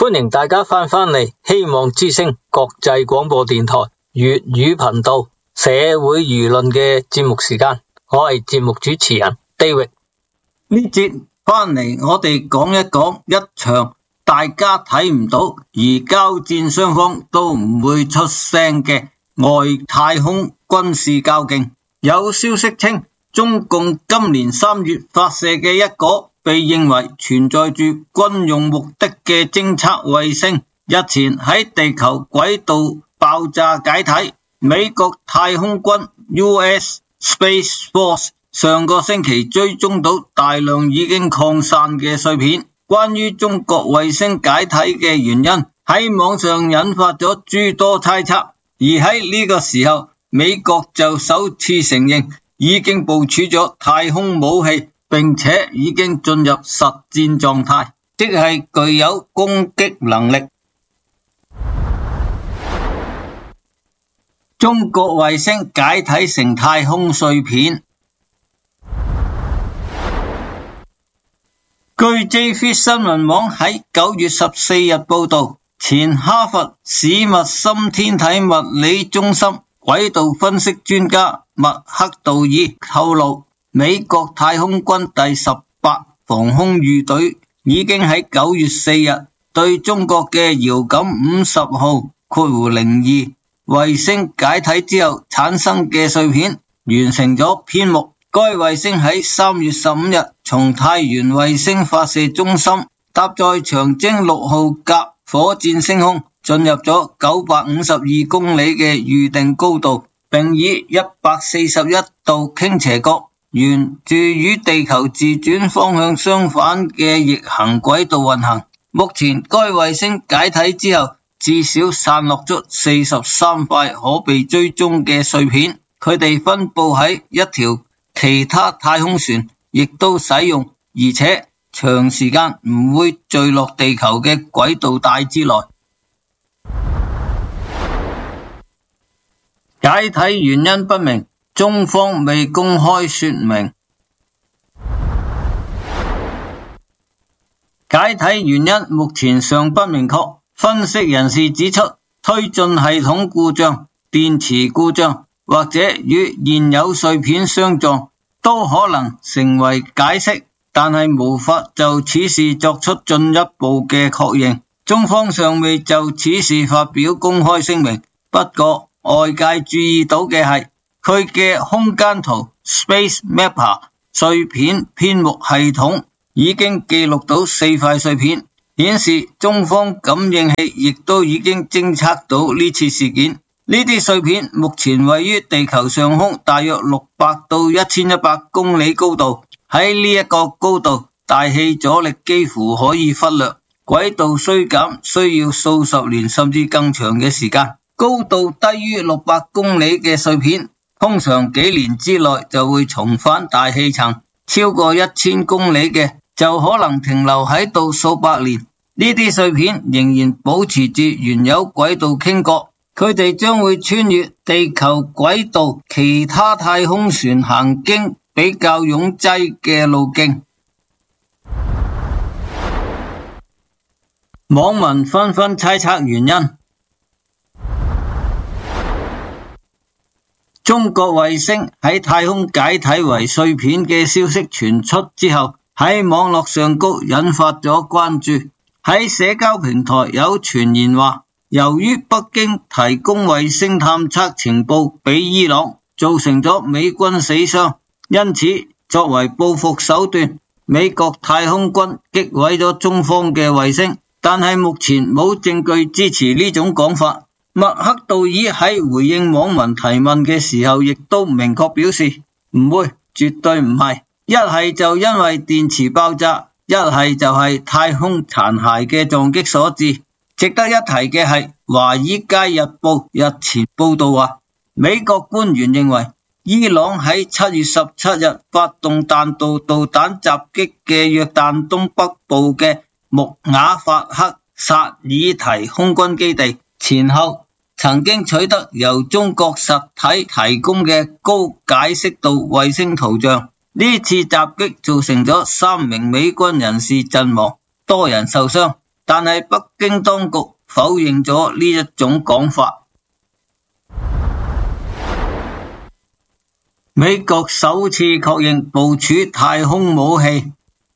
歡迎大家翻嚟希望之聲國際廣播電台粵語頻道社會輿論嘅節目時間，我係節目主持人 David。 呢節翻嚟，我哋講一講一場大家睇唔到而交戰雙方都唔會出聲嘅外太空軍事較勁。有消息稱，中共今年3月發射嘅一個被認為存在住軍用目的嘅偵測衛星，日前喺地球軌道爆炸解體。美國太空軍 US Space Force 上個星期追蹤到大量已經擴散嘅碎片。關於中國衛星解體嘅原因，喺網上引發咗諸多猜測，而喺呢個時候，美國就首次承認已經部署咗太空武器，並且已經進入實戰狀態，即係具有攻擊能力。中國衛星解體成太空碎片。據 JFIT 新聞網喺9月14日報道，前哈佛史密森天體物理中心軌道分析專家麥克道爾透露，美國太空軍第18防空預隊已經喺9月4日對中國嘅遙感50號-02衛星解體之後產生嘅碎片完成咗編目。該衛星喺3月15日從太原衛星發射中心搭載長征6號甲火箭升空，進入咗952公里嘅預定高度，並以141度傾斜角沿住與地球自轉方向相反嘅逆行軌道運行。目前該衛星解體之後，至少散落咗43塊可被追蹤嘅碎片，佢哋分布喺一條其他太空船亦都使用，而且長時間唔會墜落地球嘅軌道帶之內。解體原因不明，中方未公開說明。解體原因目前尚不明確。分析人士指出，推進系統故障、電池故障或者與現有碎片相撞都可能成為解釋，但係無法就此事作出進一步嘅確認。中方尚未就此事發表公開聲明，不過外界注意到嘅係佢嘅空間圖 Space Mapper 碎片編目系統已經記錄到4塊碎片，顯示中方感應器亦都已經偵測到呢次事件。呢啲碎片目前位於地球上空大約600到1100公里高度，喺呢一個高度，大氣阻力幾乎可以忽略，軌道衰減需要數十年甚至更長嘅時間。高度低於600公里嘅碎片，通常幾年之內就會重返大氣層，超過1000公里嘅就可能停留喺度數百年。呢啲碎片仍然保持住原有軌道傾角，佢哋將會穿越地球軌道其他太空船行經比較擁擠嘅路徑。網民紛紛猜測原因。中國衛星喺太空解體為碎片嘅消息傳出之後，喺網絡上高引發咗關注。喺社交平台有傳言話，由於北京提供衛星探測情報俾伊朗，造成咗美軍死傷，因此作為報復手段，美國太空軍擊毀咗中方嘅衛星，但係目前冇證據支持呢種講法。麥克道爾喺回應網民提問嘅時候，亦都明確表示唔會，絕對唔係，一係就因為電池爆炸，一係就係太空殘骸嘅撞擊所致。值得一提嘅係，華爾街日報日前報道話，美國官員認為伊朗喺7月17日發動彈道導彈襲擊嘅約旦東北部嘅穆瓦法克薩爾提空軍基地前後曾經取得由中國實體提供嘅高解析度衛星圖像。呢次襲擊造成咗3名美軍人士陣亡，多人受傷， 但係北京當局否認咗呢一種講法。美國首次確認部署太空武器。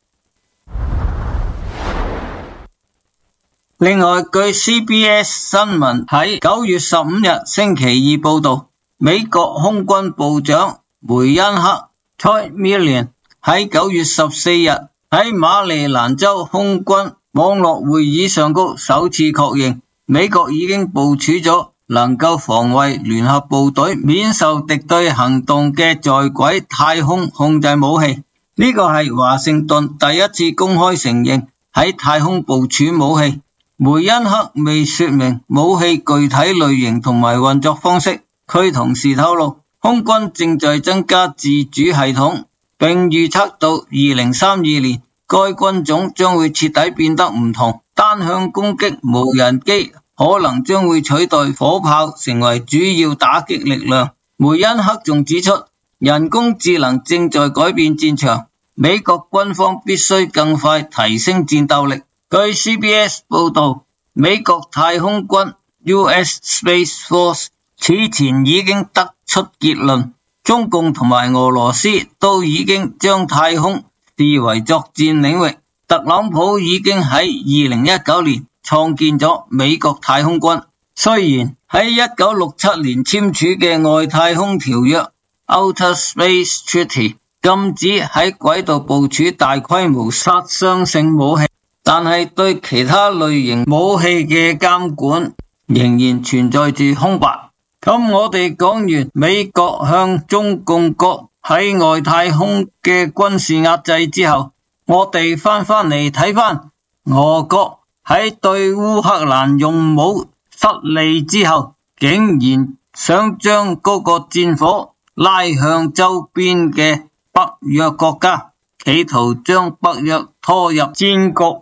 另外，據 CBS 新聞喺9月15日星期二報道，美國空軍部長梅恩克 Troy Millen 喺9月14日喺馬里蘭州空軍網絡會議上首次確認，美國已經部署咗能夠防衛聯合部隊免受敵對行動嘅在軌太空控制武器。呢個係華盛頓第一次公開承認喺太空部署武器。梅恩克未說明武器具體類型同埋運作方式。佢同時透露，空軍正在增加自主系統，並預測到2032年該軍種將會徹底變得唔同，單向攻擊無人機可能將會取代火炮成為主要打擊力量。梅恩克仲指出，人工智能正在改變戰場，美國軍方必須更快提升戰鬥力。據 CBS 報道，美國太空軍 US Space Force 此前已經得出結論，中共同埋俄羅斯都已經將太空視為作戰領域。特朗普已經喺2019年創建咗美國太空軍。雖然喺1967年簽署嘅外太空條約 Outer Space Treaty 禁止喺軌道部署大規模殺傷性武器，但係對其他類型武器嘅監管仍然存在住空白。咁我哋講完美國向中共國喺外太空嘅軍事壓制之後，我哋翻嚟睇翻俄國喺對烏克蘭用武失利之後，竟然想將嗰個戰火拉向周邊嘅北約國家，企圖將北約拖入戰局。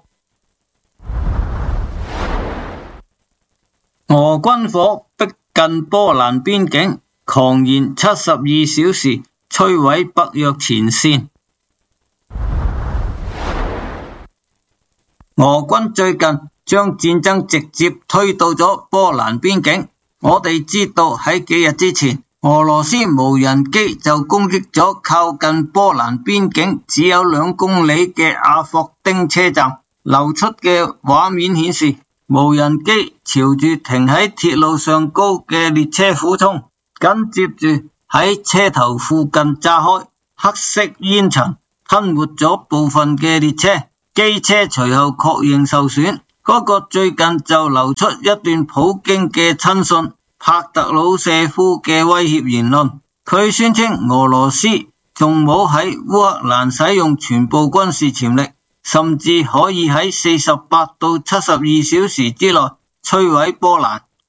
俄軍火逼近波蘭邊境，狂言72小時摧毀北約前線。俄軍最近將戰爭直接推到咗波蘭邊境。我哋知道喺幾日之前，俄羅斯無人機就攻擊咗靠近波蘭邊境只有2公里嘅阿霍丁車站。流出嘅畫面顯示，無人機朝住停喺鐵路上高嘅列車俯衝，緊接住喺車頭附近炸開，黑色煙塵吞沒咗部分嘅列車，機車隨後確認受損。嗰個最近就流出一段普京嘅親信帕特魯舍夫嘅威脅言論，佢宣稱俄羅斯仲冇喺烏克蘭使用全部軍事潛力，甚至可以喺48到72小時之內摧毀波蘭。